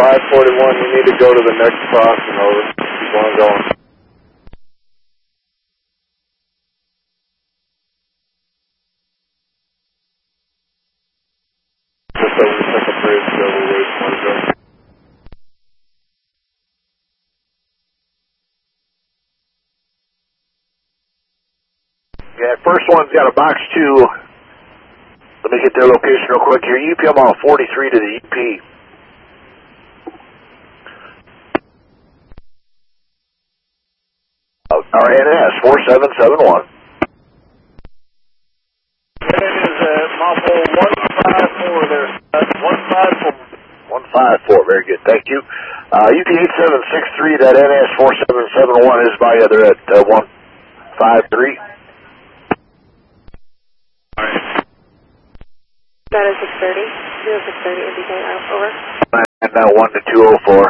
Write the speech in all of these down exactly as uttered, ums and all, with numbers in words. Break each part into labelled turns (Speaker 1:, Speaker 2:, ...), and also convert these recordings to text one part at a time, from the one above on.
Speaker 1: five forty-one, you need to go to the next crossing, over. Keep on going. Just over the second bridge, so we're waiting for to go.
Speaker 2: Yeah, first one's got a box two. Let me get their location real quick here. U P M all forty-three to the E P. R N S four seven seven one.
Speaker 1: That is uh, Mopple one five four there. That's one five four.
Speaker 2: one five four, very good, thank you. Uh, U P eight seven six three, that N S four seven seven one is by you. They're at uh, one five three.
Speaker 3: That is six thirty. zero six thirty, indicate out, over.
Speaker 2: And now one to two oh four.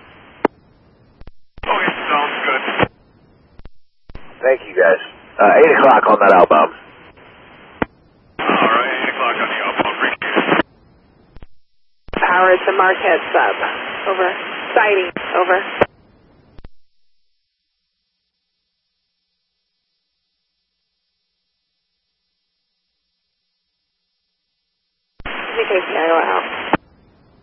Speaker 4: Okay, sounds good.
Speaker 2: Thank you, guys. Uh, eight o'clock on that outbound.
Speaker 4: Alright, eight o'clock on the outbound, appreciate it.
Speaker 3: Power to Marquette sub, over. Sighting, over. Indicate Seattle out.